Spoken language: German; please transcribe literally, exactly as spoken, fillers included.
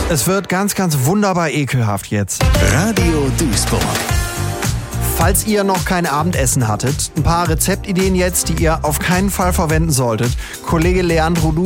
Es wird ganz, ganz wunderbar ekelhaft jetzt. Radio Duisburg. Falls ihr noch kein Abendessen hattet, ein paar Rezeptideen jetzt, die ihr auf keinen Fall verwenden solltet. Kollege Leandro, du